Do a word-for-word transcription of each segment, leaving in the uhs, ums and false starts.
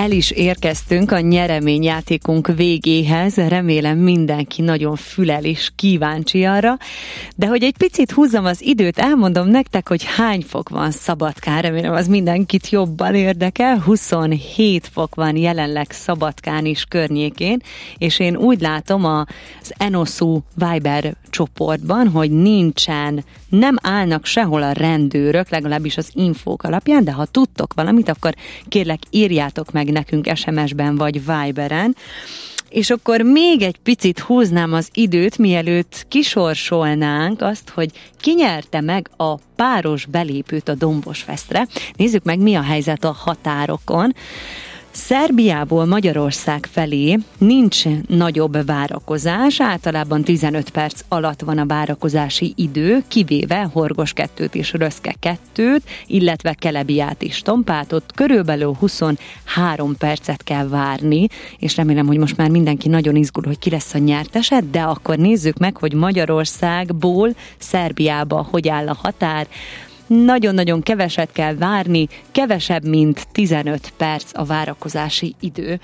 El is érkeztünk a nyereményjátékunk végéhez, remélem mindenki nagyon fülel és kíváncsi arra, de hogy egy picit húzzam az időt, elmondom nektek, hogy hány fok van Szabadkán, remélem az mindenkit jobban érdekel, huszonhét fok van jelenleg Szabadkán is környékén, és én úgy látom az Enosu Viber csoportban, hogy nincsen, nem állnak sehol a rendőrök, legalábbis az infók alapján, de ha tudtok valamit, akkor kérlek írjátok meg nekünk es em es-ben vagy Viberen, és akkor még egy picit húznám az időt, mielőtt kisorsolnánk azt, hogy ki nyerte meg a páros belépőt a Dombosfestre. Nézzük meg, mi a helyzet a határokon. Szerbiából Magyarország felé nincs nagyobb várakozás, általában tizenöt perc alatt van a várakozási idő, kivéve Horgos kettőt és Röszke kettőt, illetve Kelebiát és Tompátot, körülbelül huszonhárom percet kell várni, és remélem, hogy most már mindenki nagyon izgul, hogy ki lesz a nyertese, de akkor nézzük meg, hogy Magyarországból Szerbiába hogy áll a határ. Nagyon-nagyon keveset kell várni, kevesebb, mint tizenöt perc a várakozási idő.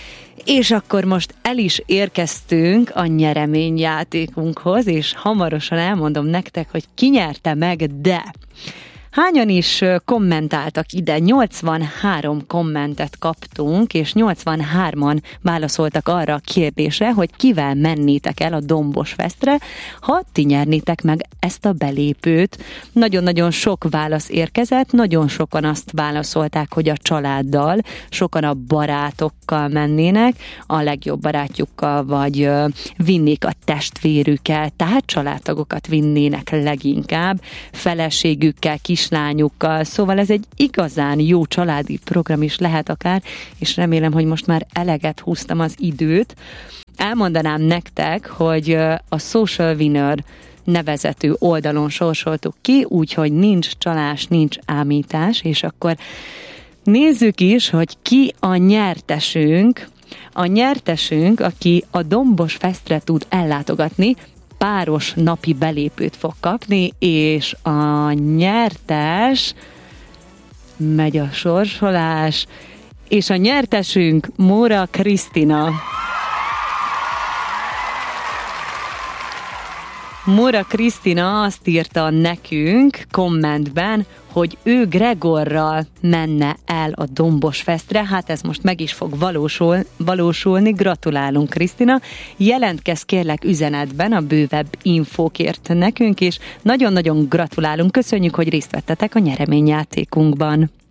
És akkor most el is érkeztünk a nyereményjátékunkhoz, és hamarosan elmondom nektek, hogy ki nyerte meg, de hányan is kommentáltak ide? nyolcvanhárom kommentet kaptunk, és nyolcvanhárman válaszoltak arra a kérdésre, hogy kivel mennétek el a Dombosfestre, ha ti nyernétek meg ezt a belépőt. Nagyon-nagyon sok válasz érkezett, nagyon sokan azt válaszolták, hogy a családdal, sokan a barátokkal mennének, a legjobb barátjukkal, vagy vinnék a testvérükkel, tehát családtagokat vinnének leginkább, feleségükkel, kis lányukkal, szóval ez egy igazán jó családi program is lehet akár, és remélem, hogy most már eleget húztam az időt. Elmondanám nektek, hogy a Social Winner nevezetű oldalon sorsoltuk ki, úgyhogy nincs csalás, nincs ámítás, és akkor nézzük is, hogy ki a nyertesünk. A nyertesünk, aki a Dombosfestre tud ellátogatni, páros napi belépőt fog kapni, és a nyertes, megy a sorsolás, és a nyertesünk Móra Krisztina. Móra Krisztina azt írta nekünk kommentben, hogy ő Gregorral menne el a Dombosfestre, hát ez most meg is fog valósul, valósulni, gratulálunk Krisztina, jelentkezz kérlek üzenetben a bővebb infókért nekünk, és nagyon-nagyon gratulálunk, köszönjük, hogy részt vettetek a nyereményjátékunkban.